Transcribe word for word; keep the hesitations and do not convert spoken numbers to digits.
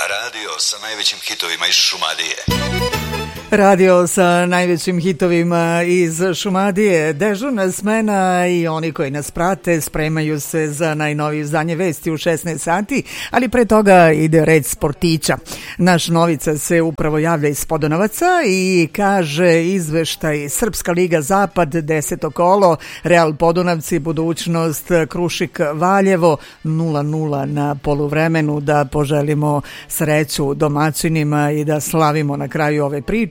Radio sa najvećim hitovima iz Šumadije. Radio sa najvećim hitovima iz Šumadije, dežurna smena i oni koji nas prate spremaju se za najnovije izdanje vesti u šesnaest sati, ali pre toga ide red sportića. Naš Novica se upravo javlja iz Podonovaca i kaže izveštaj Srpska liga Zapad, deseto kolo, Real Podunavci, budućnost Krušik Valjevo, nula nula na poluvremenu, da poželimo sreću domaćinima i da slavimo na kraju ove priče.